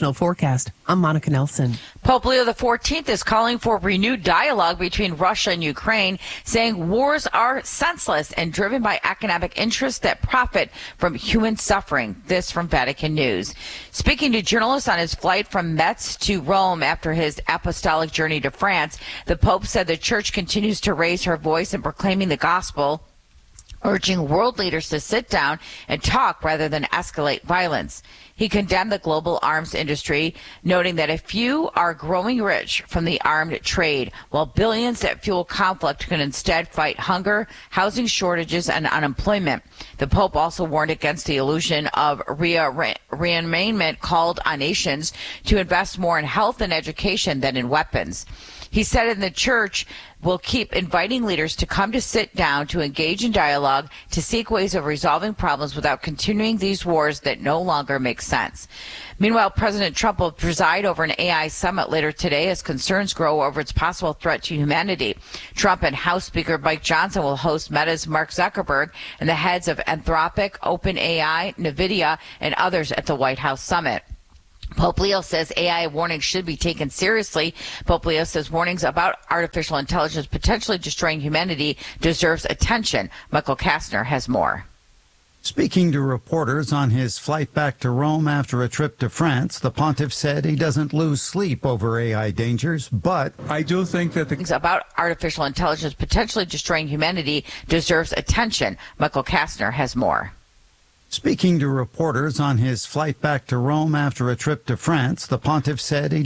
Speaker 1: national forecast. I'm Monica Nelson.
Speaker 28: Pope Leo the fourteenth is calling for renewed dialogue between Russia and Ukraine, saying wars are senseless and driven by economic interests that profit from human suffering. This from Vatican News. Speaking to journalists on his flight from Metz to Rome after his apostolic journey to France, the Pope said the Church continues to raise her voice in proclaiming the gospel, urging world leaders to sit down and talk rather than escalate violence. He condemned the global arms industry, noting that a few are growing rich from the armed trade, while billions that fuel conflict can instead fight hunger, housing shortages, and unemployment. The Pope also warned against the illusion of rearmament, called on nations to invest more in health and education than in weapons. He said in the Church will keep inviting leaders to come to sit down, to engage in dialogue, to seek ways of resolving problems without continuing these wars that no longer make sense. Meanwhile, President Trump will preside over an A I summit later today as concerns grow over its possible threat to humanity. Trump and House Speaker Mike Johnson will host Meta's Mark Zuckerberg and the heads of Anthropic, OpenAI, NVIDIA, and others at the White House summit. Pope Leo says A I warnings should be taken seriously. Pope Leo says warnings about artificial intelligence potentially destroying humanity deserves attention. Michael Kastner has more.
Speaker 5: Speaking to reporters on his flight back to Rome after a trip to France, the pontiff said he doesn't lose sleep over A I dangers, but
Speaker 28: I do think that the about artificial intelligence potentially destroying humanity deserves attention. Michael Kastner has more.
Speaker 5: Speaking to reporters on his flight back to Rome after a trip to France, the pontiff said he